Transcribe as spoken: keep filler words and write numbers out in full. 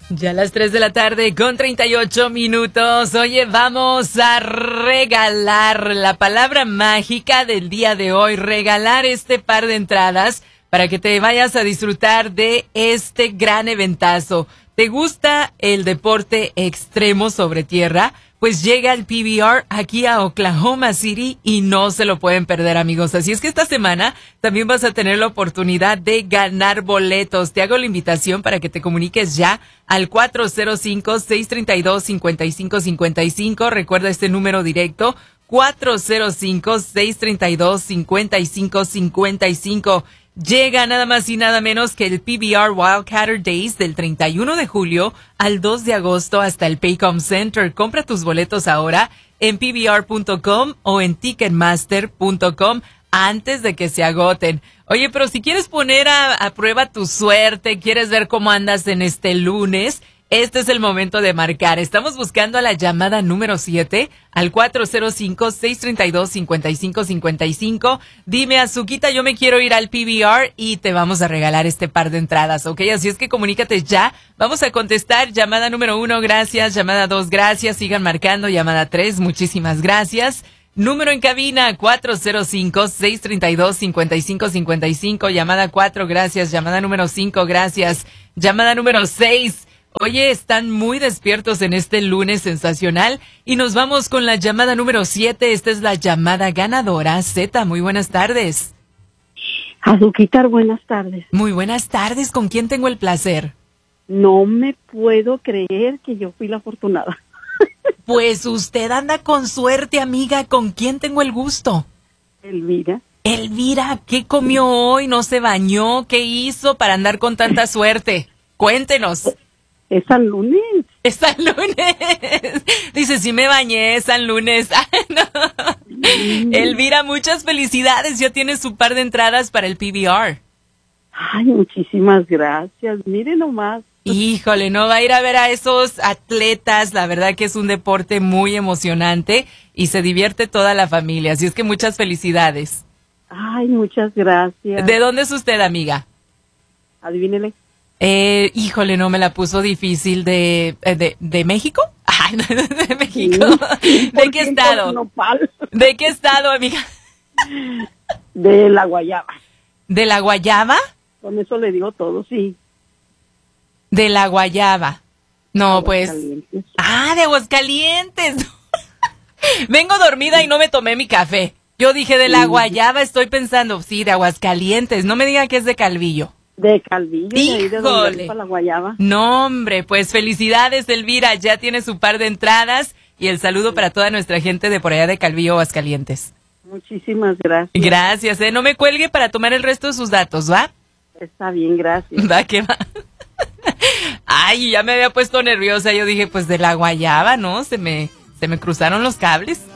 Ya a las tres de la tarde con treinta y ocho minutos. Oye, vamos a regalar la palabra mágica del día de hoy. Regalar este par de entradas para que te vayas a disfrutar de este gran eventazo. ¿Te gusta el deporte extremo sobre tierra? Pues llega el P B R aquí a Oklahoma City y no se lo pueden perder, amigos. Así es que esta semana también vas a tener la oportunidad de ganar boletos. Te hago la invitación para que te comuniques ya al cuatro cero cinco, seis tres dos, cinco cinco cinco cinco. Recuerda este número directo, cuatro cero cinco, seis tres dos, cinco cinco cinco cinco. Llega nada más y nada menos que el P B R Wildcatter Days del treinta y uno de julio al dos de agosto hasta el Paycom Center. Compra tus boletos ahora en P B R punto com o en Ticketmaster punto com antes de que se agoten. Oye, pero si quieres poner a, a prueba tu suerte, quieres ver cómo andas en este lunes, este es el momento de marcar. Estamos buscando a la llamada número siete al cuatro cero cinco, seis tres dos, cinco cinco cinco cinco. Dime, Azuquita, yo me quiero ir al P B R y te vamos a regalar este par de entradas, ¿ok? Así es que comunícate ya. Vamos a contestar. Llamada número uno, gracias. Llamada dos, gracias. Sigan marcando. Llamada tres, muchísimas gracias. Número en cabina, cuatro cero cinco, seis tres dos, cinco cinco cinco cinco. Llamada cuatro, gracias. Llamada número cinco, gracias. Llamada número seis. Oye, están muy despiertos en este lunes sensacional y nos vamos con la llamada número siete. Esta es la llamada ganadora. Zeta, muy buenas tardes. Azuquita, buenas tardes. Muy buenas tardes. ¿Con quién tengo el placer? No me puedo creer que yo fui la afortunada. Pues usted anda con suerte, amiga. ¿Con quién tengo el gusto? Elvira. Elvira, ¿qué comió hoy? ¿No se bañó? ¿Qué hizo para andar con tanta suerte? Cuéntenos. Es San Lunes. Es San Lunes. Dice, sí me bañé, es San Lunes. No. Mm. Elvira, muchas felicidades. Ya tiene su par de entradas para el P B R. Ay, muchísimas gracias. Mire nomás. Híjole, no va a ir a ver a esos atletas. La verdad que es un deporte muy emocionante y se divierte toda la familia. Así es que muchas felicidades. Ay, muchas gracias. ¿De dónde es usted, amiga? Adivínele. Eh, híjole, no me la puso difícil. ¿De, de, de México? Ay, no, de México. Sí, ¿De qué estado? Nopal. ¿De qué estado, amiga? De la Guayaba. ¿De la Guayaba? Con eso le digo todo, sí. De la Guayaba. No, pues. Ah, de Aguascalientes. Vengo dormida y no me tomé mi café. Yo dije de la Guayaba, estoy pensando, sí, de Aguascalientes. No me digan que es de Calvillo. De Calvillo, y ahí de donde Híjole. la Guayaba. No, hombre, pues felicidades, Elvira. Ya tiene su par de entradas y el saludo para toda nuestra gente de por allá de Calvillo, Aguascalientes. Muchísimas gracias. Gracias, eh. No me cuelgue para tomar el resto de sus datos, ¿va? Está bien, gracias. Va, que va. Ay, ya me había puesto nerviosa. Yo dije, pues de la Guayaba, ¿no? Se me, se me cruzaron los cables.